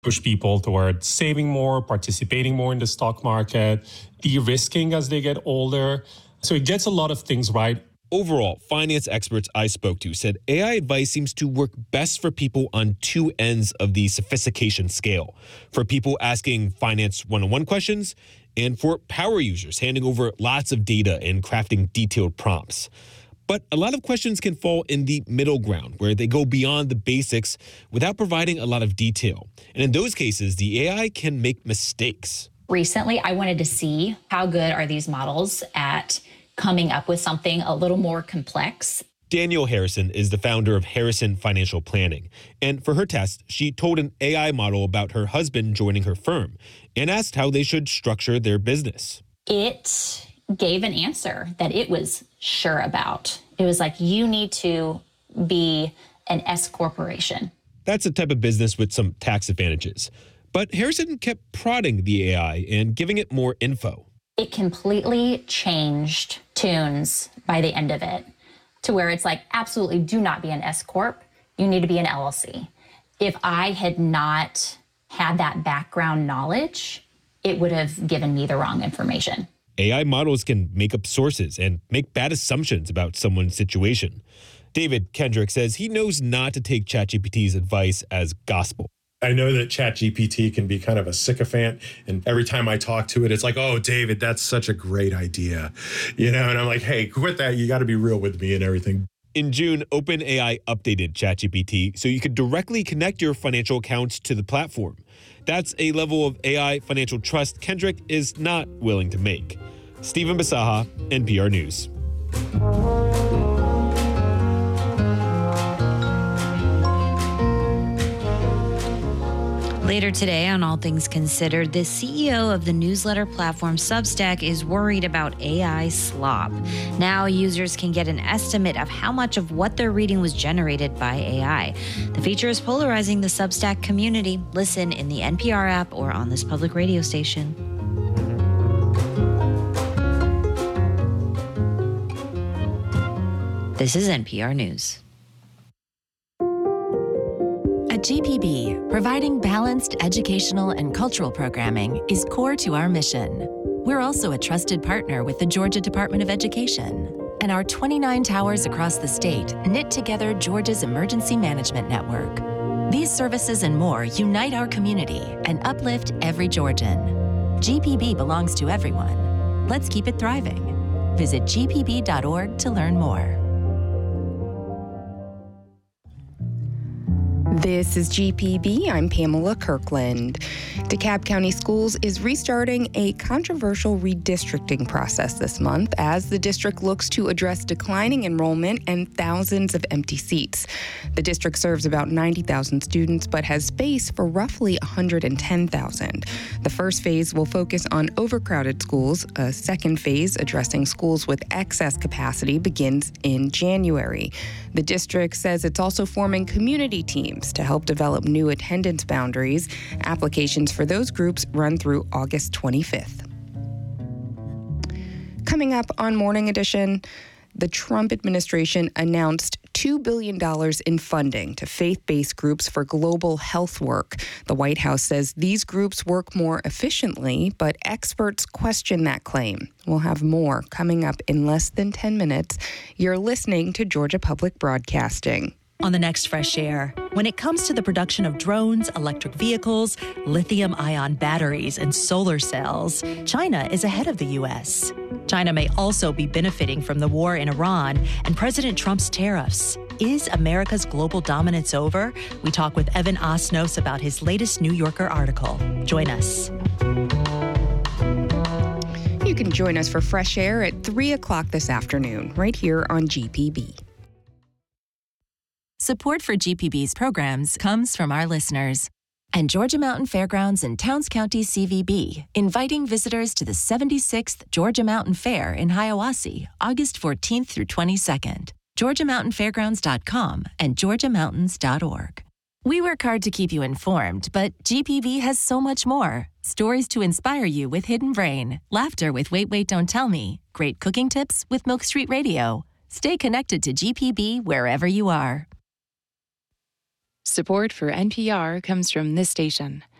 push people towards saving more, participating more in the stock market, de-risking as they get older. So it gets a lot of things right. Overall, finance experts I spoke to said AI advice seems to work best for people on two ends of the sophistication scale. For people asking finance one-on-one questions, and for power users handing over lots of data and crafting detailed prompts. But a lot of questions can fall in the middle ground, where they go beyond the basics without providing a lot of detail. And in those cases, the AI can make mistakes. Recently, I wanted to see how good are these models at coming up with something a little more complex. Danielle Harrison is the founder of Harrison Financial Planning. And for her test, she told an AI model about her husband joining her firm and asked how they should structure their business. It gave an answer that it was sure about. It was like, you need to be an S corporation. That's a type of business with some tax advantages. But Harrison kept prodding the AI and giving it more info. It completely changed tunes by the end of it to where it's like, absolutely do not be an S corp. You need to be an LLC. If I had not had that background knowledge, it would have given me the wrong information. AI models can make up sources and make bad assumptions about someone's situation. David Kendrick says he knows not to take ChatGPT's advice as gospel. I know that ChatGPT can be kind of a sycophant, and every time I talk to it, it's like, oh, David, that's such a great idea. And I'm like, hey, quit that. You got to be real with me and everything. In June, OpenAI updated ChatGPT so you could directly connect your financial accounts to the platform. That's a level of AI financial trust Kendrick is not willing to make. Stephen Basaha, NPR News. Later today on All Things Considered, the CEO of the newsletter platform Substack is worried about AI slop. Now users can get an estimate of how much of what they're reading was generated by AI. The feature is polarizing the Substack community. Listen in the NPR app or on this public radio station. This is NPR News. At GPB, providing balanced educational and cultural programming is core to our mission. We're also a trusted partner with the Georgia Department of Education, and our 29 towers across the state knit together Georgia's emergency management network. These services and more unite our community and uplift every Georgian. GPB belongs to everyone. Let's keep it thriving. Visit gpb.org to learn more. This is GPB. I'm Pamela Kirkland. DeKalb County Schools is restarting a controversial redistricting process this month as the district looks to address declining enrollment and thousands of empty seats. The district serves about 90,000 students but has space for roughly 110,000. The first phase will focus on overcrowded schools. A second phase addressing schools with excess capacity begins in January. The district says it's also forming community teams to help develop new attendance boundaries. Applications for those groups run through August 25th. Coming up on Morning Edition, the Trump administration announced $2 billion in funding to faith-based groups for global health work. The White House says these groups work more efficiently, but experts question that claim. We'll have more coming up in less than 10 minutes. You're listening to Georgia Public Broadcasting. On the next Fresh Air, when it comes to the production of drones, electric vehicles, lithium-ion batteries, and solar cells, China is ahead of the U.S. China may also be benefiting from the war in Iran and President Trump's tariffs. Is America's global dominance over? We talk with Evan Osnos about his latest New Yorker article. Join us. You can join us for Fresh Air at 3 o'clock this afternoon, right here on GPB. Support for GPB's programs comes from our listeners. And Georgia Mountain Fairgrounds in Towns County, CVB, inviting visitors to the 76th Georgia Mountain Fair in Hiawassee, August 14th through 22nd. GeorgiaMountainFairgrounds.com and GeorgiaMountains.org. We work hard to keep you informed, but GPB has so much more. Stories to inspire you with Hidden Brain, laughter with Wait, Wait, Don't Tell Me, great cooking tips with Milk Street Radio. Stay connected to GPB wherever you are. Support for NPR comes from this station